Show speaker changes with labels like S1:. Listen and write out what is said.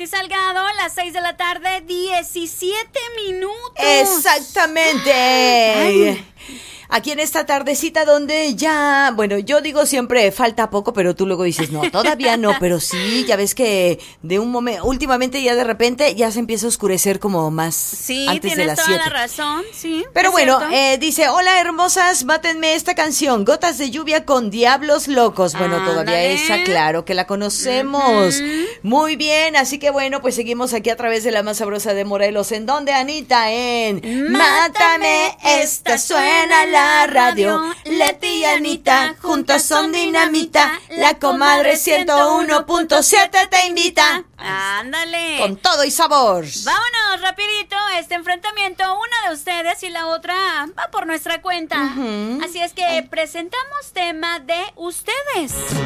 S1: Leslie Salgado, las 6 de la tarde, 17 minutos.
S2: Exactamente.
S1: Ay.
S2: Aquí en esta tardecita donde ya, bueno, yo digo siempre falta poco, pero tú luego dices, no, todavía no, pero sí, ya ves que de un momento, últimamente ya de repente ya se empieza a oscurecer como más antes de las 7.
S1: Sí, tienes toda la razón, sí.
S2: Pero bueno, dice, hola hermosas, mátenme esta canción, Gotas de lluvia con Diablos Locos. Bueno, todavía esa, claro que la conocemos. Muy bien, así que bueno, pues seguimos aquí a través de la más sabrosa de Morelos. ¿En dónde, Anita? En Mátame, esta suena la radio. Leti y Anita, juntas son dinamita. La comadre 101.7 te invita.
S1: Ándale.
S2: Con todo y sabor.
S1: Vámonos rapidito a este enfrentamiento. Una de ustedes y la otra va por nuestra cuenta. Así es que presentamos tema de ustedes.